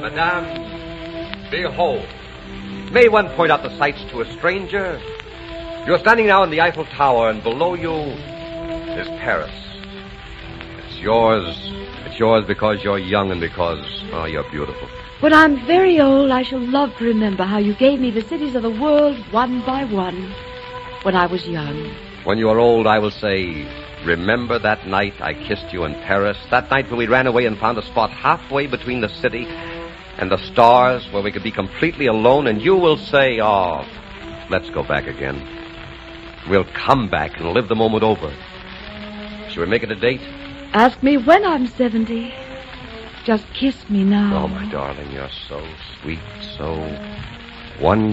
Madame, behold. May one point out the sights to a stranger? You're standing now in the Eiffel Tower, and below you is Paris. It's yours. It's yours because you're young and because, you're beautiful. When I'm very old, I shall love to remember how you gave me the cities of the world one by one when I was young. When you are old, I will say, remember that night I kissed you in Paris, that night when we ran away and found a spot halfway between the city and the stars where we could be completely alone, and you will say, let's go back again. We'll come back and live the moment over. Shall we make it a date? Ask me when I'm 70. Just kiss me now. Oh, my darling, you're so sweet, so one